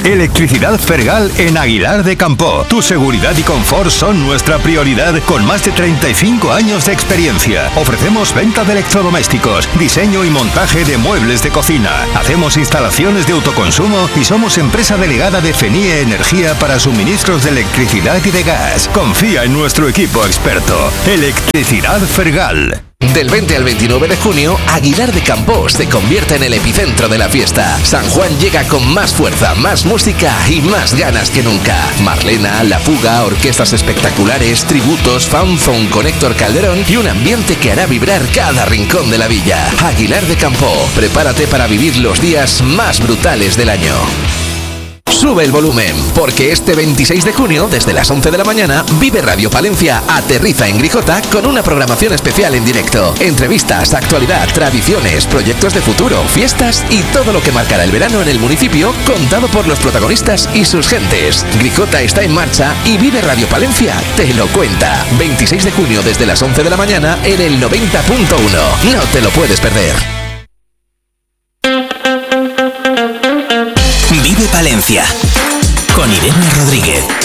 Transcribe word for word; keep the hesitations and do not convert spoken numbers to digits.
Electricidad Fergal en Aguilar de Campoo. Tu seguridad y confort son nuestra prioridad con más de treinta y cinco años de experiencia. Ofrecemos venta de electrodomésticos, diseño y montaje de muebles de cocina. Hacemos instalaciones de autoconsumo y somos empresa delegada de FENIE Energía para suministros de electricidad y de gas. Confía en nuestro equipo experto. Electricidad Fergal. Del veinte al veintinueve de junio, Aguilar de Campoo se convierte en el epicentro de la fiesta. San Juan llega con más fuerza, más música y más ganas que nunca. Marlena, La Fuga, orquestas espectaculares, tributos, fanzone con Héctor Calderón y un ambiente que hará vibrar cada rincón de la villa. Aguilar de Campoo, prepárate para vivir los días más brutales del año. Sube el volumen, porque este veintiséis de junio, desde las once de la mañana, Vive Radio Palencia aterriza en Grijota con una programación especial en directo. Entrevistas, actualidad, tradiciones, proyectos de futuro, fiestas y todo lo que marcará el verano en el municipio, contado por los protagonistas y sus gentes. Grijota está en marcha y Vive Radio Palencia te lo cuenta. veintiséis de junio, desde las once de la mañana, en el noventa punto uno. No te lo puedes perder. Vive Palencia con Irene Rodríguez.